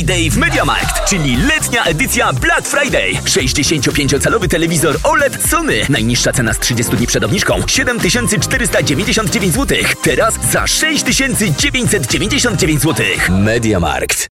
Day w MediaMarkt, czyli letnia edycja Black Friday. 65-calowy telewizor OLED Sony. Najniższa cena z 30 dni przed obniżką 7499 zł. Teraz za 6999 zł. MediaMarkt.